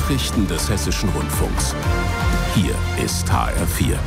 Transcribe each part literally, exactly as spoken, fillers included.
Nachrichten des Hessischen Rundfunks. Hier ist H R vier.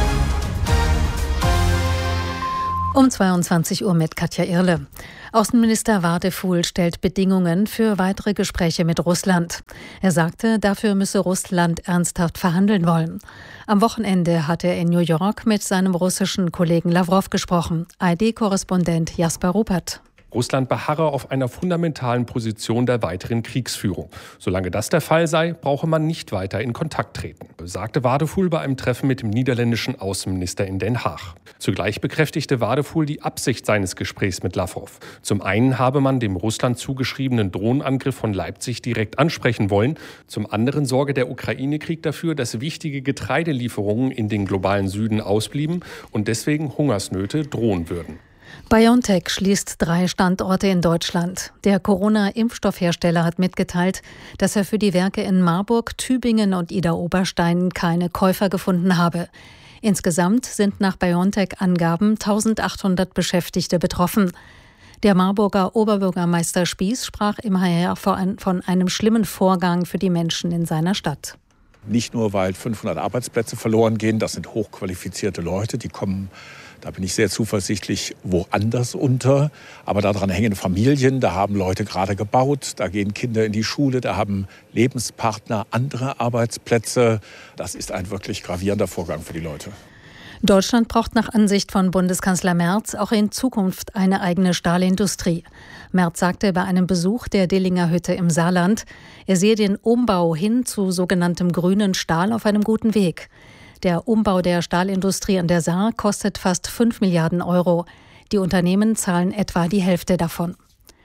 Um zweiundzwanzig Uhr mit Katja Irle. Außenminister Wadefuhl stellt Bedingungen für weitere Gespräche mit Russland. Er sagte, dafür müsse Russland ernsthaft verhandeln wollen. Am Wochenende hat er in New York mit seinem russischen Kollegen Lawrow gesprochen. A R D-Korrespondent Jasper Ruppert. Russland beharre auf einer fundamentalen Position der weiteren Kriegsführung. Solange das der Fall sei, brauche man nicht weiter in Kontakt treten, sagte Wadefuhl bei einem Treffen mit dem niederländischen Außenminister in Den Haag. Zugleich bekräftigte Wadefuhl die Absicht seines Gesprächs mit Lawrow. Zum einen habe man dem Russland zugeschriebenen Drohnenangriff von Leipzig direkt ansprechen wollen. Zum anderen sorge der Ukraine-Krieg dafür, dass wichtige Getreidelieferungen in den globalen Süden ausblieben und deswegen Hungersnöte drohen würden. BioNTech schließt drei Standorte in Deutschland. Der Corona-Impfstoffhersteller hat mitgeteilt, dass er für die Werke in Marburg, Tübingen und Idar-Oberstein keine Käufer gefunden habe. Insgesamt sind nach BioNTech-Angaben eintausendachthundert Beschäftigte betroffen. Der Marburger Oberbürgermeister Spieß sprach im H R von einem schlimmen Vorgang für die Menschen in seiner Stadt. Nicht nur, weil fünfhundert Arbeitsplätze verloren gehen, das sind hochqualifizierte Leute, die kommen, da bin ich sehr zuversichtlich, woanders unter. Aber daran hängen Familien, da haben Leute gerade gebaut, da gehen Kinder in die Schule, da haben Lebenspartner andere Arbeitsplätze. Das ist ein wirklich gravierender Vorgang für die Leute. Deutschland braucht nach Ansicht von Bundeskanzler Merz auch in Zukunft eine eigene Stahlindustrie. Merz sagte bei einem Besuch der Dillinger Hütte im Saarland, er sehe den Umbau hin zu sogenanntem grünen Stahl auf einem guten Weg. Der Umbau der Stahlindustrie an der Saar kostet fast fünf Milliarden Euro. Die Unternehmen zahlen etwa die Hälfte davon.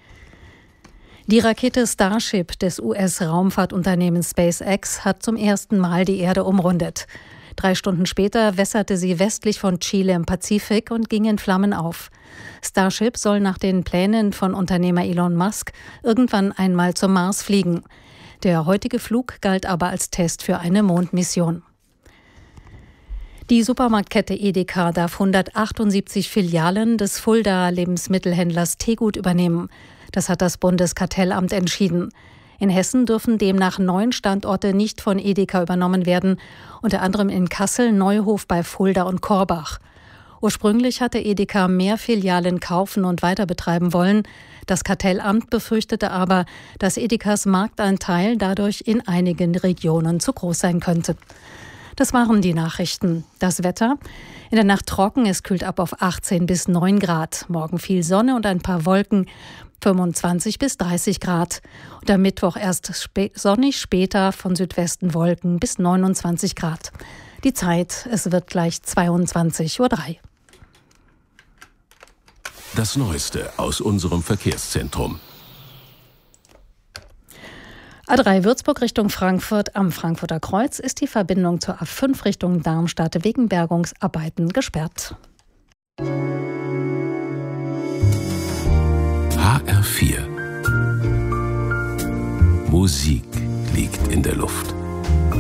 Die Rakete Starship des U S-Raumfahrtunternehmens SpaceX hat zum ersten Mal die Erde umrundet. Drei Stunden später wässerte sie westlich von Chile im Pazifik und ging in Flammen auf. Starship soll nach den Plänen von Unternehmer Elon Musk irgendwann einmal zum Mars fliegen. Der heutige Flug galt aber als Test für eine Mondmission. Die Supermarktkette Edeka darf hundertachtundsiebzig Filialen des Fuldaer Lebensmittelhändlers Tegut übernehmen. Das hat das Bundeskartellamt entschieden. In Hessen dürfen demnach neun Standorte nicht von Edeka übernommen werden, unter anderem in Kassel, Neuhof bei Fulda und Korbach. Ursprünglich hatte Edeka mehr Filialen kaufen und weiterbetreiben wollen. Das Kartellamt befürchtete aber, dass Edekas Marktanteil dadurch in einigen Regionen zu groß sein könnte. Das waren die Nachrichten. Das Wetter: In der Nacht trocken, es kühlt ab auf achtzehn bis neun Grad. Morgen viel Sonne und ein paar Wolken, fünfundzwanzig bis dreißig Grad. Und am Mittwoch erst spä- sonnig, später von Südwesten Wolken bis neunundzwanzig Grad. Die Zeit, es wird gleich zweiundzwanzig Uhr drei. Das Neueste aus unserem Verkehrszentrum. A drei Würzburg Richtung Frankfurt am Frankfurter Kreuz ist die Verbindung zur A fünf Richtung Darmstadt wegen Bergungsarbeiten gesperrt. H R vier. Musik liegt in der Luft.